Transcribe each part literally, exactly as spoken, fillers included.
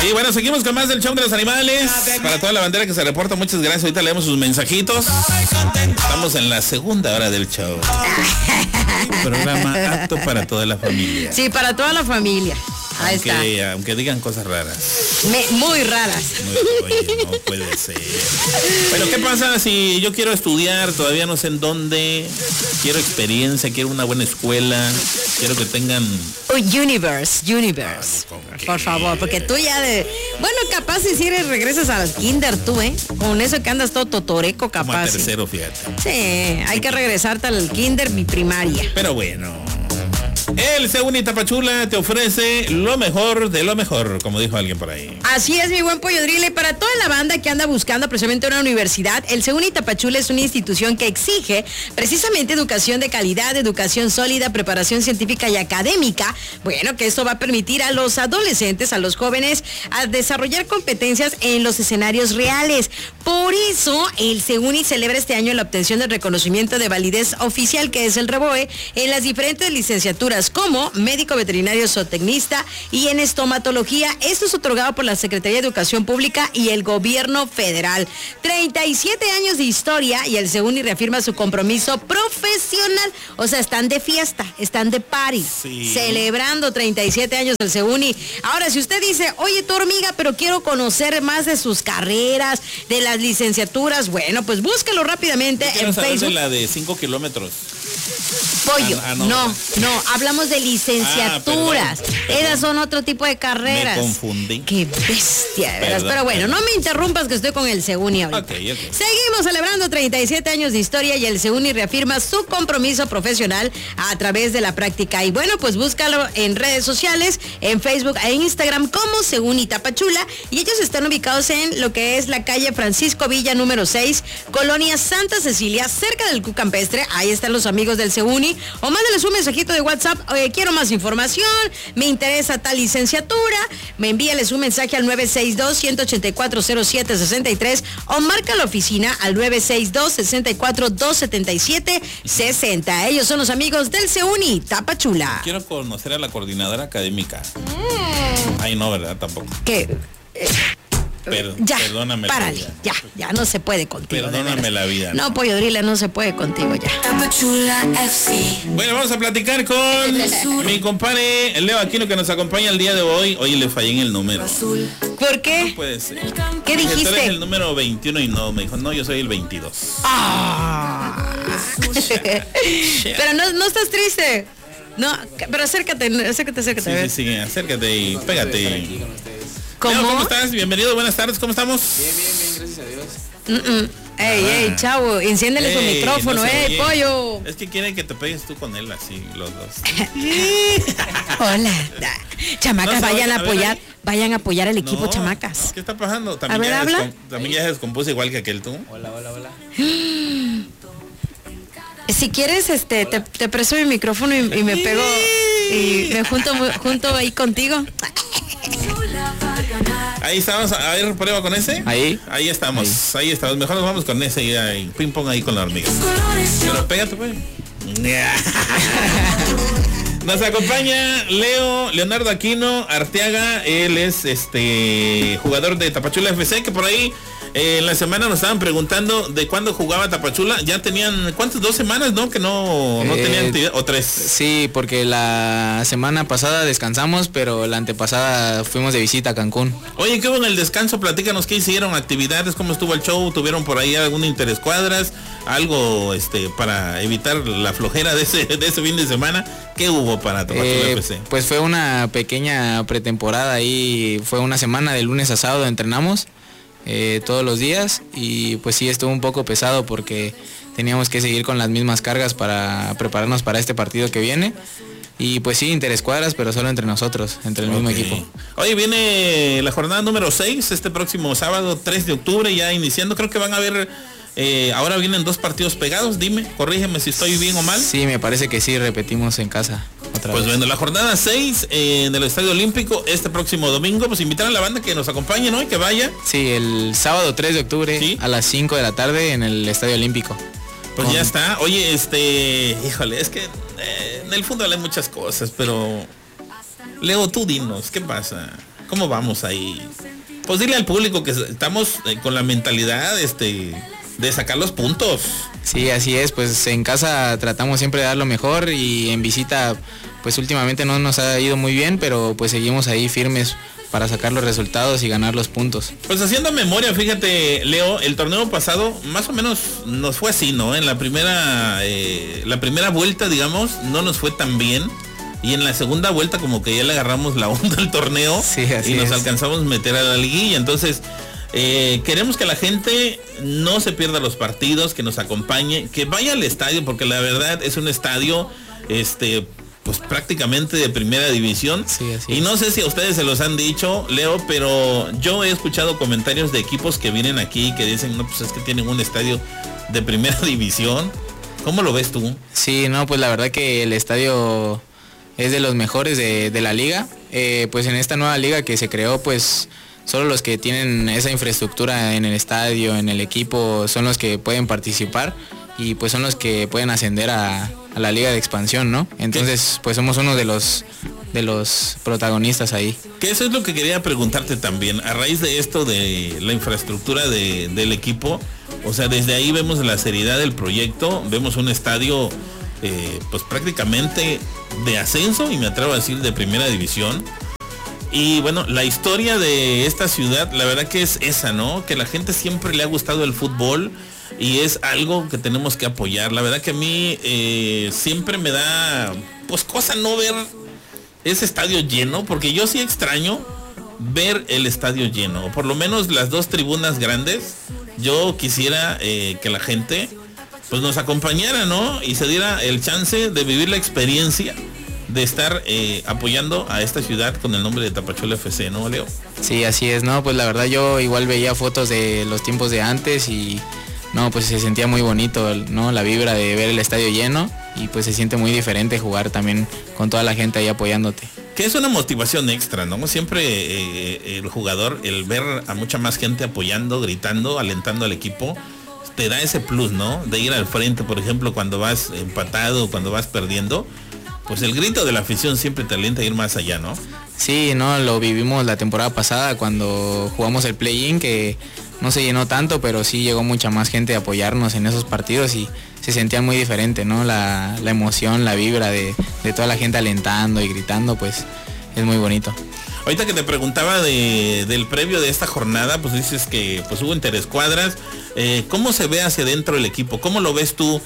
Y bueno, seguimos con más del show de los animales. Para toda la bandera que se reporta, muchas gracias. Ahorita leemos sus mensajitos. Estamos en la segunda hora del show. Programa apto para toda la familia. Sí, para toda la familia. Ahí aunque, está. Aunque digan cosas raras. Me, muy raras. Muy, oye, no puede ser. Pero ¿qué pasa si yo quiero estudiar? Todavía no sé en dónde. Quiero experiencia, quiero una buena escuela. Quiero que tengan... Universe, Universe. Ah, por favor, porque tú ya de... Bueno, capaz si eres, regresas al kinder tú, ¿eh? Con eso que andas todo totoreco, capaz. Como a tercero, fíjate. Sí, hay que regresarte al kinder, mi primaria. Pero bueno... El Seuni Tapachula te ofrece lo mejor de lo mejor, como dijo alguien por ahí. Así es, mi buen Pollo Drille. Para toda la banda que anda buscando precisamente una universidad, el Seuni Tapachula es una institución que exige precisamente educación de calidad, educación sólida, preparación científica y académica. Bueno, que esto va a permitir a los adolescentes, a los jóvenes, a desarrollar competencias en los escenarios reales. Por eso, el Seuni celebra este año la obtención del reconocimiento de validez oficial, que es el REVOE, en las diferentes licenciaturas como médico veterinario zootecnista y en estomatología. Esto es otorgado por la Secretaría de Educación Pública y el Gobierno Federal. treinta y siete años de historia y el Seuni reafirma su compromiso profesional. O sea, están de fiesta, están de party, sí. Celebrando treinta y siete años del Seuni. Ahora, si usted dice, oye, tu hormiga, pero quiero conocer más de sus carreras, de las licenciaturas, bueno, pues búsquelo rápidamente en Facebook. De la de cinco kilómetros. Pollo, ah, ah, no, no, no, hablamos de licenciaturas. Ah, Esas son otro tipo de carreras. Me confundí. Qué bestia, de veras. Pero bueno, no me interrumpas que estoy con el Seuni ahorita. Okay, okay. Seguimos celebrando treinta y siete años de historia y el Seuni reafirma su compromiso profesional a través de la práctica. Y bueno, pues búscalo en redes sociales, en Facebook e Instagram como Seuni Tapachula. Y ellos están ubicados en lo que es la calle Francisco Villa número seis, Colonia Santa Cecilia, cerca del Q Campestre. Ahí están los amigos del Seuni. O mándenles un mensajito de WhatsApp, oye, quiero más información, me interesa tal licenciatura, me envíales un mensaje al nueve seis dos, uno ocho cuatro, cero siete seis tres o marca la oficina al nueve seis dos, seis cuatro, dos siete siete, seis cero. Ellos son los amigos del Seuni Tapachula. Quiero conocer a la coordinadora académica. Mm. Ay, no, ¿verdad? Tampoco. ¿Qué? Eh... Per, ya, perdóname párale, ya, ya no se puede contigo. Perdóname la vida. No, no Pollo Drille, no se puede contigo ya. Bueno, vamos a platicar con mi compadre Leo Aquino, que nos acompaña el día de hoy. Oye, le fallé en el número. ¿Por qué? No puede ser. ¿Qué dijiste? Tú eres el número veintiuno y no, me dijo, no, yo soy el veintidós. Ah. Pero no, no estás triste. No, pero acércate, acércate, acércate. Sí, sí, sí, acércate y pégate. ¿Cómo? Leo, ¿cómo estás? Bienvenido, buenas tardes, ¿cómo estamos? Bien, bien, bien, gracias a Dios. Mm-mm. Ey, ah. ey, chavo, enciéndele su micrófono, no eh, pollo. Es que quieren que te pegues tú con él, así, los dos. Hola. Chamacas, no, vayan a, a apoyar, ver, vayan a apoyar al equipo, no, chamacas. ¿Qué está pasando? También, a ver, ya, habla. Descom también ya se descompuso igual que aquel tú. Hola, hola, hola. Si quieres, este, te, te presto mi micrófono y, y me pego y me junto, junto ahí contigo. Ahí estamos, a ver, prueba con ese. Ahí. Ahí estamos, ahí, ahí estamos. Mejor nos vamos con ese y ahí, ping pong ahí con la hormiga. Pero pégate, pues. Nos acompaña Leo, Leonardo Aquino Arteaga. Él es este jugador de Tapachula F C, que por ahí eh, en la semana nos estaban preguntando de cuándo jugaba Tapachula. Ya tenían, ¿cuántas? Dos semanas, ¿no? Que no, no eh, tenían actividad, o tres. Sí, porque la semana pasada descansamos, pero la antepasada fuimos de visita a Cancún. Oye, ¿qué hubo en el descanso? Platícanos qué hicieron, actividades, cómo estuvo el show, tuvieron por ahí algún interescuadras, algo este para evitar la flojera de ese, de ese fin de semana. ¿Qué hubo para Tapachula eh, F C? Pues fue una pequeña pretemporada ahí, fue una semana de lunes a sábado entrenamos eh, todos los días y pues sí estuvo un poco pesado porque teníamos que seguir con las mismas cargas para prepararnos para este partido que viene. Y pues sí, interescuadras, pero solo entre nosotros, entre el okay. mismo equipo. Oye, viene la jornada número seis, este próximo sábado, tres de octubre, ya iniciando. Creo que van a haber, eh, ahora vienen dos partidos pegados, dime, corrígeme si estoy bien o mal. Sí, me parece que sí, repetimos en casa otra pues vez. bueno, la jornada seis eh, en el Estadio Olímpico, este próximo domingo, pues invitar a la banda que nos acompañe, ¿no? Y que vaya. Sí, el sábado tres de octubre, ¿sí? A las cinco de la tarde en el Estadio Olímpico. Pues con... ya está. Oye, este, híjole, es que eh, en el fútbol hay muchas cosas, pero Leo, tú dinos, ¿qué pasa? ¿Cómo vamos ahí? Pues dile al público que estamos eh, con la mentalidad este de sacar los puntos. Sí, así es, pues en casa tratamos siempre de dar lo mejor y en visita pues últimamente no nos ha ido muy bien, pero pues seguimos ahí firmes para sacar los resultados y ganar los puntos. Pues haciendo memoria, fíjate, Leo, el torneo pasado más o menos nos fue así, ¿no? En la primera eh, la primera vuelta, digamos, no nos fue tan bien. Y en la segunda vuelta como que ya le agarramos la onda al torneo, sí, así y nos es. alcanzamos a meter a la liguilla. Entonces, eh, queremos que la gente no se pierda los partidos, que nos acompañe, que vaya al estadio, porque la verdad es un estadio, este, pues prácticamente de primera división. Sí, así y es. no sé si a ustedes se los han dicho, Leo, pero yo he escuchado comentarios de equipos que vienen aquí que dicen, no, pues es que tienen un estadio de primera división. ¿Cómo lo ves tú? Sí, no, pues la verdad que el estadio es de los mejores de, de la liga. Eh, pues en esta nueva liga que se creó, pues solo los que tienen esa infraestructura en el estadio, en el equipo, son los que pueden participar y pues son los que pueden ascender a, a la liga de expansión, ¿no? Entonces, pues somos uno de los de los protagonistas ahí. Que eso es lo que quería preguntarte también, a raíz de esto de la infraestructura de, del equipo, o sea, desde ahí vemos la seriedad del proyecto, vemos un estadio eh, pues prácticamente de ascenso, y me atrevo a decir de primera división. Y bueno, la historia de esta ciudad, la verdad que es esa, ¿no? Que la gente siempre le ha gustado el fútbol y es algo que tenemos que apoyar. La verdad que a mí eh, siempre me da pues cosa no ver ese estadio lleno, porque yo sí extraño ver el estadio lleno, o por lo menos las dos tribunas grandes. Yo quisiera eh, que la gente pues nos acompañara, ¿no? Y se diera el chance de vivir la experiencia de estar eh, apoyando a esta ciudad con el nombre de Tapachula F C, ¿no, Leo? Sí, así es, ¿no? Pues la verdad yo igual veía fotos de los tiempos de antes y no, pues se sentía muy bonito, ¿no? La vibra de ver el estadio lleno y pues se siente muy diferente jugar también con toda la gente ahí apoyándote. Que es una motivación extra, ¿no? Siempre eh, el jugador, el ver a mucha más gente apoyando, gritando, alentando al equipo, te da ese plus, ¿no? De ir al frente, por ejemplo, cuando vas empatado, cuando vas perdiendo, pues el grito de la afición siempre te alienta a ir más allá, ¿no? Sí, no, lo vivimos la temporada pasada cuando jugamos el play-in, que no se llenó tanto, pero sí llegó mucha más gente a apoyarnos en esos partidos y se sentían muy diferente, ¿no? La, la emoción, la vibra de, de toda la gente alentando y gritando, pues es muy bonito. Ahorita que te preguntaba de, del previo de esta jornada, pues dices que pues hubo interescuadras. Eh, ¿Cómo se ve hacia dentro el equipo? ¿Cómo lo ves tú,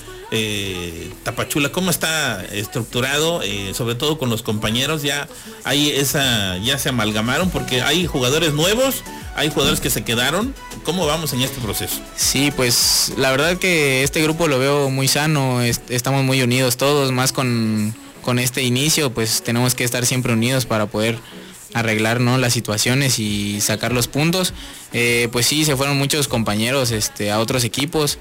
eh, Tapachula? ¿Cómo está estructurado? Eh, sobre todo con los compañeros, ya hay esa, ya se amalgamaron, porque hay jugadores nuevos, hay jugadores que se quedaron. ¿Cómo vamos en este proceso? Sí, pues la verdad que este grupo lo veo muy sano, est- estamos muy unidos todos, más con, con este inicio, pues tenemos que estar siempre unidos para poder arreglar, ¿no?, las situaciones y sacar los puntos. Eh, pues sí, se fueron muchos compañeros este, a otros equipos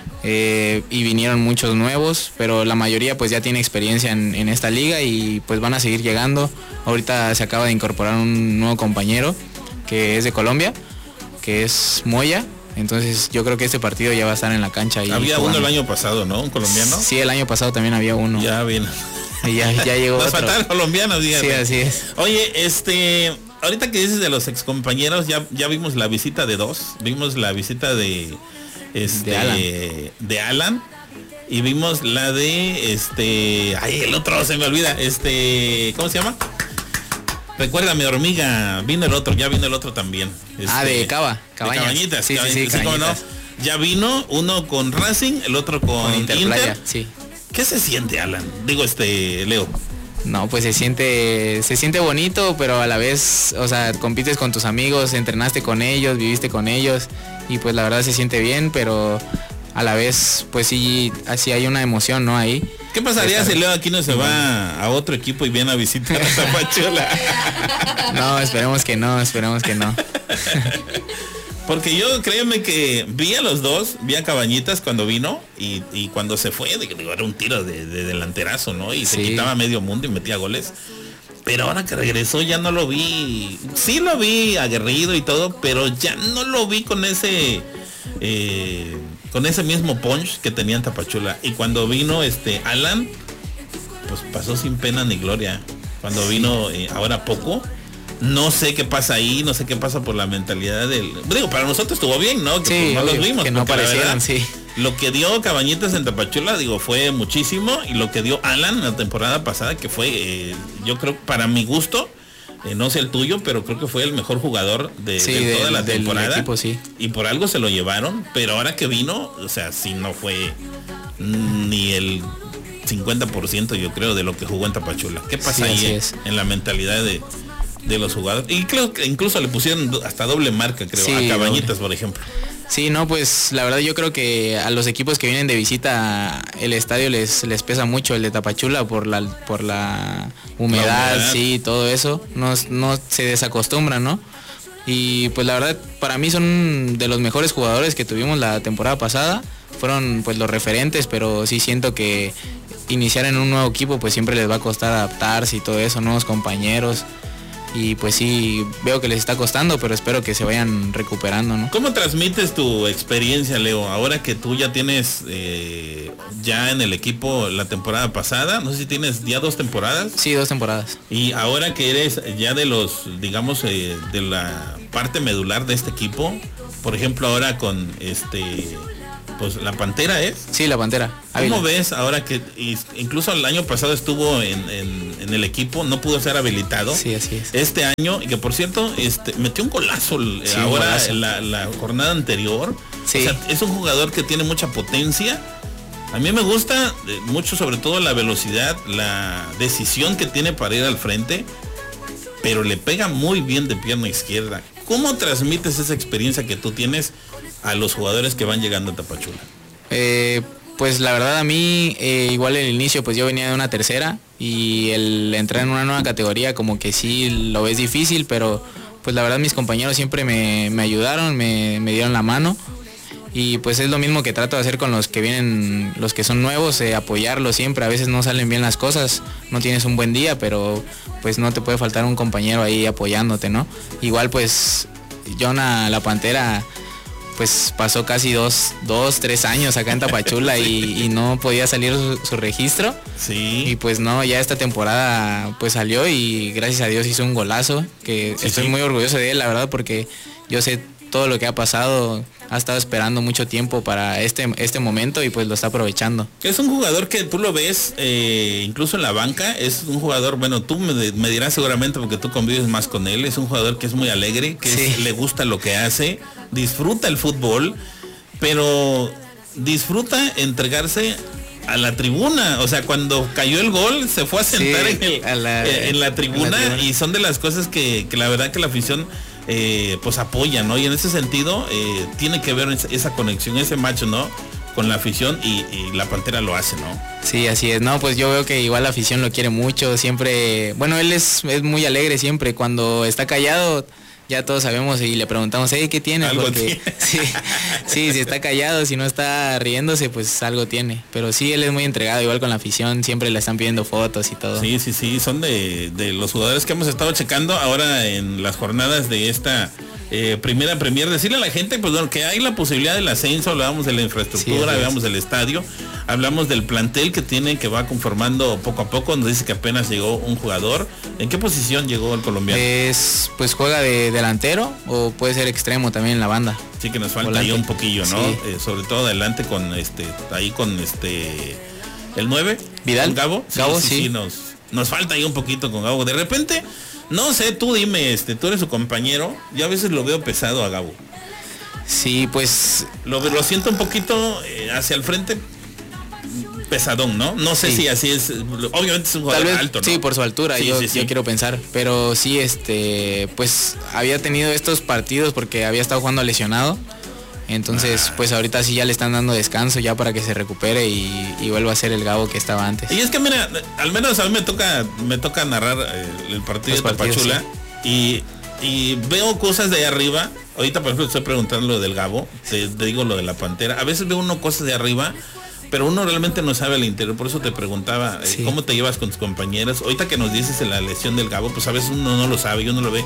eh, y vinieron muchos nuevos, pero la mayoría pues ya tiene experiencia en, en esta liga y pues van a seguir llegando. Ahorita se acaba de incorporar un nuevo compañero que es de Colombia, que es Moya. Entonces yo creo que este partido ya va a estar en la cancha. Y había jugando. uno el año pasado, ¿no? Un colombiano. Sí, el año pasado también había uno. Ya bien. Ya, ya llegó Nos otro. faltaban colombianos, dígame. Sí, así es. Oye, este, ahorita que dices de los excompañeros, ya, ya vimos la visita de dos, vimos la visita de este De Alan. de Alan y vimos la de este, ay, el otro se me olvida, este, ¿cómo se llama? Recuérdame, hormiga, vino el otro, ya vino el otro también. Este, Ah, de Cava, de Cabañas. Cabañitas, Sí, sí, sí, Cabañitas, ¿cómo no? Cabañitas. Ya vino uno con Racing, el otro con, Con Interplaya, Inter. sí. ¿Qué se siente, Alan? Digo, este, Leo. No, pues se siente, se siente bonito, pero a la vez, o sea, compites con tus amigos, entrenaste con ellos, viviste con ellos y pues la verdad se siente bien, pero a la vez, pues sí, así hay una emoción, ¿no? Ahí. ¿Qué pasaría Estar... si Leo Aquino se va a otro equipo y viene a visitar a Tapachula? No, esperemos que no, esperemos que no. Porque yo, créeme que vi a los dos, vi a Cabañitas cuando vino y, y cuando se fue, digo, era un tiro de, de delanterazo, ¿no? Y se Sí. quitaba medio mundo y metía goles. Pero ahora que regresó ya no lo vi. Sí lo vi aguerrido y todo, pero ya no lo vi con ese eh, con ese mismo punch que tenía en Tapachula. Y cuando vino este Alan, pues pasó sin pena ni gloria. Cuando vino eh, ahora poco, No sé qué pasa ahí, no sé qué pasa por la mentalidad del... Digo, para nosotros estuvo bien, ¿no? Que sí, pues, no obvio, los vimos. que no aparecieran, sí. Lo que dio Cabañitas en Tapachula, digo, fue muchísimo. Y lo que dio Alan la temporada pasada, que fue, eh, yo creo, para mi gusto, eh, no sé el tuyo, pero creo que fue el mejor jugador de, sí, de toda del, la temporada. del equipo, sí. Y por algo se lo llevaron, pero ahora que vino, o sea, sí no fue ni el cincuenta por ciento, yo creo, de lo que jugó en Tapachula. ¿Qué pasa sí, ahí eh, en la mentalidad de, de los jugadores? Y creo que incluso le pusieron hasta doble marca, creo, sí, a Cabañitas, doble. Por ejemplo. Sí, no, pues la verdad yo creo que a los equipos que vienen de visita el estadio les, les pesa mucho el de Tapachula por la por la humedad, la humedad. Sí, todo eso. No, no se desacostumbran, ¿no? Y pues la verdad para mí son de los mejores jugadores que tuvimos la temporada pasada. Fueron pues los referentes, pero sí siento que iniciar en un nuevo equipo pues siempre les va a costar adaptarse y todo eso, nuevos compañeros. Y pues sí, veo que les está costando, pero espero que se vayan recuperando, ¿no? ¿Cómo transmites tu experiencia, Leo? Ahora que tú ya tienes eh, ya en el equipo la temporada pasada, no sé si tienes ya dos temporadas. Sí, dos temporadas. Y ahora que eres ya de los, digamos, eh, de la parte medular de este equipo, por ejemplo, ahora con este... Pues la Pantera es. Sí, la Pantera. ¿Cómo ves ahora que incluso el año pasado estuvo en, en, en el equipo, no pudo ser habilitado? Sí, así es. Este año, y que por cierto, este metió un golazo sí, ahora golazo. La, la jornada anterior. Sí. O sea, es un jugador que tiene mucha potencia. A mí me gusta mucho, sobre todo la velocidad, la decisión que tiene para ir al frente, pero le pega muy bien de pierna izquierda. ¿Cómo transmites esa experiencia que tú tienes a los jugadores que van llegando a Tapachula? Eh, pues la verdad a mí, eh, igual el inicio, pues yo venía de una tercera y el entrar en una nueva categoría como que sí lo ves difícil, pero pues la verdad mis compañeros siempre me, me ayudaron, me, me dieron la mano y pues es lo mismo que trato de hacer con los que vienen, los que son nuevos, eh, apoyarlos siempre. A veces no salen bien las cosas, no tienes un buen día, pero pues no te puede faltar un compañero ahí apoyándote, ¿no? Igual pues Jonah, la Pantera, pues pasó casi dos, dos, tres años acá en Tapachula y, y no podía salir su, su registro. Sí. Y pues no, ya esta temporada pues salió y gracias a Dios hizo un golazo, que sí, estoy sí. muy orgulloso de él, la verdad, porque yo sé todo lo que ha pasado, ha estado esperando mucho tiempo para este, este momento y pues lo está aprovechando. Es un jugador que tú lo ves, eh, incluso en la banca, es un jugador, bueno, tú me, me dirás seguramente porque tú convives más con él, es un jugador que es muy alegre, que sí. es, le gusta lo que hace, disfruta el fútbol, pero disfruta entregarse a la tribuna. O sea, cuando cayó el gol se fue a sentar sí, en, el, a la, en, la tribuna, la tribuna y son de las cosas que, que la verdad que la afición eh, pues apoya, ¿no? Y en ese sentido eh, tiene que ver esa, esa conexión, ese match, ¿no? Con la afición y, y la Pantera lo hace, ¿no? Sí, así es, no, pues yo veo que igual la afición lo quiere mucho, siempre, bueno, él es, es muy alegre siempre, cuando está callado ya todos sabemos y le preguntamos, hey, ¿qué tiene? Porque sí, sí, si está callado, si no está riéndose, pues algo tiene. Pero sí, él es muy entregado, igual con la afición, siempre le están pidiendo fotos y todo. Sí, sí, sí, son de, de los jugadores que hemos estado checando ahora en las jornadas de esta eh, primera Premier. Decirle a la gente, pues bueno, que hay la posibilidad del ascenso, hablábamos de la infraestructura, sí, hablamos del estadio, hablamos del plantel que tiene, que va conformando poco a poco. Nos dice que apenas llegó un jugador. ¿En qué posición llegó el colombiano? Es, pues juega de delantero o puede ser extremo también en la banda. Sí, que nos falta volante. Ahí un poquillo, ¿no? Sí. Eh, sobre todo adelante con este, ahí con este, el nueve. Vidal. Gabo. Sí, Gabo, sí, sí. sí, nos, nos falta ahí un poquito con Gabo. De repente, no sé, tú dime, este, tú eres su compañero. Yo a veces lo veo pesado a Gabo. Sí, pues. Lo, lo siento un poquito eh, hacia el frente. Pesadón, ¿no? No sé sí. si así es. Obviamente es un jugador vez, alto, ¿no? Sí, por su altura, sí, yo, sí, sí. yo quiero pensar. Pero sí, este, pues había tenido estos partidos porque había estado jugando lesionado. Entonces, ah. pues ahorita sí ya le están dando descanso ya para que se recupere y, y vuelva a ser el Gabo que estaba antes. Y es que mira, al menos a mí me toca, me toca narrar eh, el partido Los de Tapachula sí. y, y veo cosas de ahí arriba. Ahorita por ejemplo estoy preguntando lo del Gabo, te, te digo lo de la Pantera. A veces veo uno cosas de arriba, pero uno realmente no sabe el interior, por eso te preguntaba sí. eh, cómo te llevas con tus compañeros. Ahorita que nos dices la lesión del Gabo, pues a veces uno no lo sabe y uno lo ve,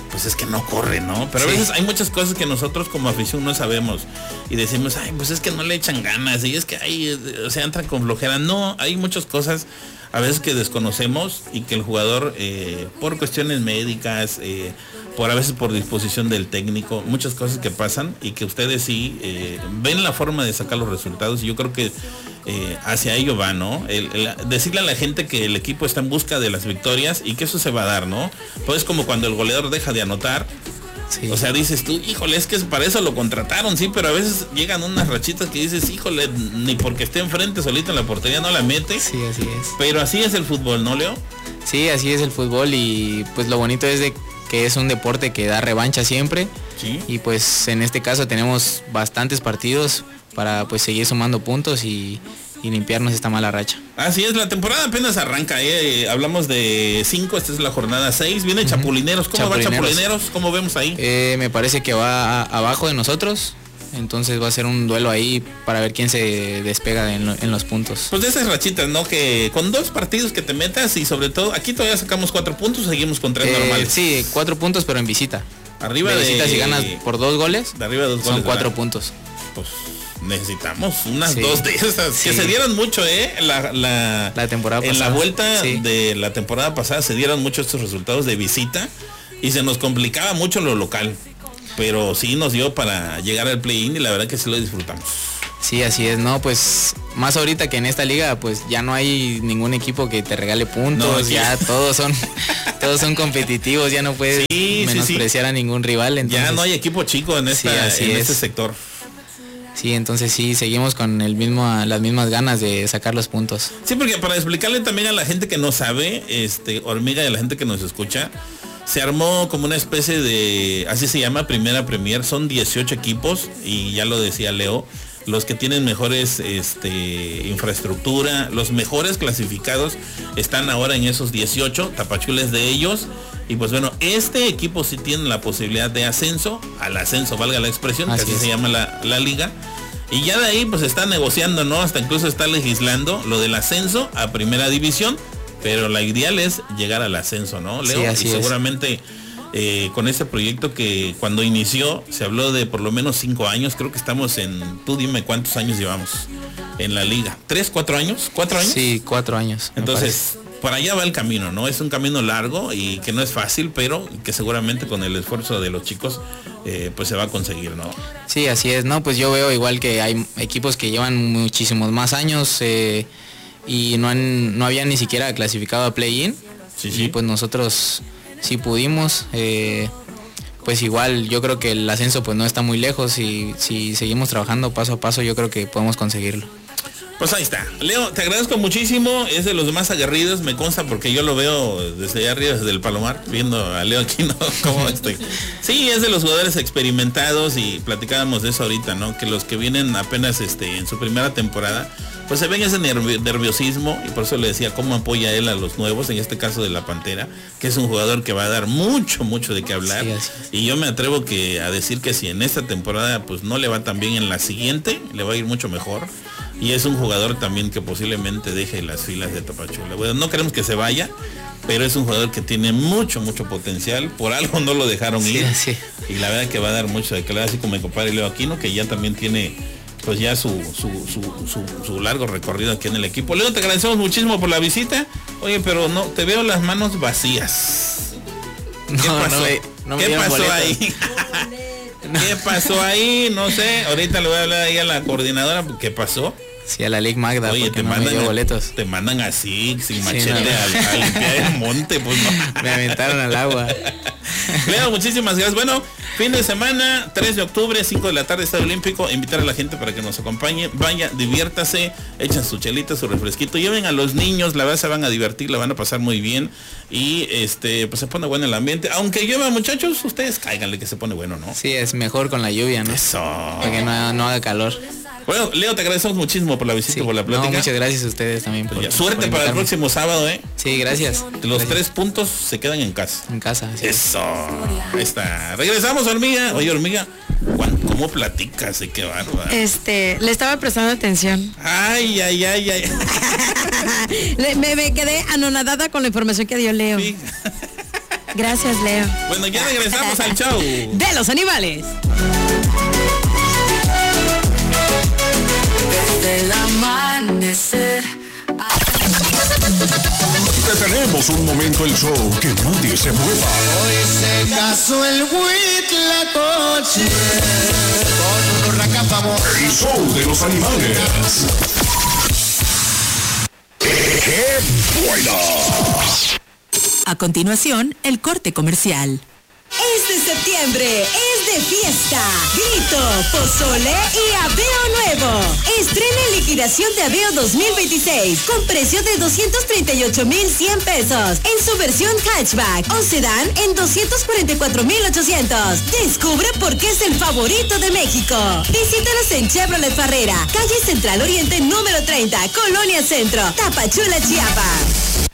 pues es que no corre, ¿no? Pero a Sí. veces hay muchas cosas que nosotros como afición no sabemos y decimos, ay, pues es que no le echan ganas y es que ay, o sea, entran con flojera. No, hay muchas cosas a veces que desconocemos y que el jugador eh, por cuestiones médicas, eh, por a veces por disposición del técnico, muchas cosas que pasan y que ustedes sí eh, ven la forma de sacar los resultados y yo creo que eh, hacia ello va, ¿no? El, el, decirle a la gente que el equipo está en busca de las victorias y que eso se va a dar, ¿no? Pues como cuando el goleador deja de anotar. Sí. O sea, dices tú, híjole, es que para eso lo contrataron, sí, pero a veces llegan unas rachitas que dices, híjole, ni porque esté enfrente solito en la portería no la mete. Sí, así es. Pero así es el fútbol, ¿no, Leo? Sí, así es el fútbol y pues lo bonito es de que es un deporte que da revancha siempre. Sí. Y pues en este caso tenemos bastantes partidos para pues seguir sumando puntos y, y limpiarnos esta mala racha. Así es, la temporada apenas arranca, ¿eh? Hablamos de cinco, esta es la jornada seis, viene uh-huh. Chapulineros, ¿cómo Chapulineros. va Chapulineros? ¿Cómo vemos ahí? Eh, me parece que va a, abajo de nosotros. Entonces va a ser un duelo ahí para ver quién se despega en, lo, en los puntos. Pues de esas rachitas, ¿no? Que con dos partidos que te metas y sobre todo, aquí todavía sacamos cuatro puntos, seguimos con tres eh, normales. Sí, cuatro puntos pero en visita. Arriba de, de visita si ganas por dos goles, de arriba de dos son goles, cuatro ¿verdad? puntos. Pues necesitamos unas sí. dos de esas sí. que se dieron mucho, ¿eh? La, la, la temporada en pasada. la vuelta sí. de la temporada pasada se dieron mucho estos resultados de visita y se nos complicaba mucho lo local. Pero sí nos dio para llegar al play-in y la verdad que sí lo disfrutamos. Sí, así es, no, pues más ahorita que en esta liga pues ya no hay ningún equipo que te regale puntos, no, sí. ya todos son todos son competitivos, ya no puedes sí, menospreciar sí, sí. a ningún rival. Entonces, ya no hay equipo chico en, esta, sí, en este sector. Sí, entonces sí, seguimos con el mismo, las mismas ganas de sacar los puntos. Sí, porque para explicarle también a la gente que no sabe, este, Hormiga, y a la gente que nos escucha, se armó como una especie de, así se llama, Primera Premier, son dieciocho equipos y ya lo decía Leo, los que tienen mejores este, infraestructura, los mejores clasificados están ahora en esos dieciocho, Tapachula es de ellos y pues bueno, este equipo sí tiene la posibilidad de ascenso, al ascenso valga la expresión, así que así es. se llama la, la liga. Y ya de ahí pues está negociando, ¿no? Hasta incluso está legislando lo del ascenso a primera división. Pero la ideal es llegar al ascenso, ¿no, Leo? Sí, así y seguramente eh, con este proyecto que cuando inició se habló de por lo menos cinco años, creo que estamos en, tú dime cuántos años llevamos en la liga. ¿Tres, cuatro años? ¿Cuatro años? Sí, cuatro años. Entonces, por allá va el camino, ¿no? Es un camino largo y que no es fácil, pero que seguramente con el esfuerzo de los chicos, eh, pues se va a conseguir, ¿no? Sí, así es, ¿no? Pues yo veo igual que hay equipos que llevan muchísimos más años, eh, y no han no habían ni siquiera clasificado a play-in sí, sí. y pues nosotros sí pudimos, eh, pues igual yo creo que el ascenso pues no está muy lejos y si seguimos trabajando paso a paso yo creo que podemos conseguirlo. Pues ahí está. Leo, te agradezco muchísimo, es de los más aguerridos, me consta porque yo lo veo desde allá arriba, desde el Palomar, viendo a Leo Aquino cómo estoy. Sí, es de los jugadores experimentados y platicábamos de eso ahorita, ¿no? Que los que vienen apenas este en su primera temporada, pues se ven ese nervi- nerviosismo y por eso le decía cómo apoya él a los nuevos, en este caso de la Pantera, que es un jugador que va a dar mucho, mucho de qué hablar. Sí, así es. Y yo me atrevo que a decir que si en esta temporada pues no le va tan bien, en la siguiente le va a ir mucho mejor. Y es un jugador también que posiblemente deje las filas de Tapachula. Bueno, no queremos que se vaya, pero es un jugador que tiene mucho, mucho potencial. Por algo no lo dejaron sí, ir. Sí. Y la verdad que va a dar mucho de clase, así como mi compadre Leo Aquino, que ya también tiene pues ya su, su, su, su, su largo recorrido aquí en el equipo. Leo, te agradecemos muchísimo por la visita. Oye, pero no, te veo las manos vacías. ¿Qué no, pasó? No me, no me ¿Qué pasó boletos. ahí? ¿Qué pasó ahí? No sé, ahorita le voy a hablar ahí a la coordinadora. ¿Qué pasó? Sí, a la Liga Magda. Oye, te, no mandan me dio a, boletos. te mandan así, sin machete, sí, no, a, a limpiar el monte, pues no. Me aventaron al agua. Leo, muchísimas gracias. Bueno, fin de semana, tres de octubre, cinco de la tarde, Estadio Olímpico. Invitar a la gente para que nos acompañe. Vaya, diviértase, echen su chelita, su refresquito. Lleven a los niños, la verdad se van a divertir, la van a pasar muy bien. Y este, pues se pone bueno el ambiente. Aunque llueva, muchachos, ustedes cáiganle que se pone bueno, ¿no? Sí, es mejor con la lluvia, ¿no? Eso. Para que no, no haga calor. Bueno, Leo, te agradecemos muchísimo por la visita, sí, por la plática. No, muchas gracias a ustedes también. Por, pues ya, suerte por para el próximo sábado, ¿eh? Sí, gracias. Los gracias. tres puntos se quedan en casa. En casa. Sí. Eso. Ahí está. Regresamos, Hormiga. Oye, Hormiga, ¿cómo platicas? ¿De qué bárbaro? Este, le estaba prestando atención. Ay, ay, ay, ay. le, me, me quedé anonadada con la información que dio Leo. Sí. Gracias, Leo. Bueno, ya regresamos al show de los animales. Desde el amanecer. Detenemos un momento el show, que nadie se mueva. Hoy se casó el Huitlacoche con un racapamos. El show de los animales. ¡Qué buena! A continuación, el corte comercial. Este septiembre es de fiesta, grito, pozole y Aveo nuevo. Estrena en liquidación de Aveo dos mil veintiséis con precio de doscientos treinta y ocho mil cien pesos en su versión hatchback o sedán en doscientos cuarenta y cuatro mil ochocientos. Descubre por qué es el favorito de México. Visítanos en Chevrolet Farrera, calle Central Oriente número treinta, Colonia Centro, Tapachula, Chiapas.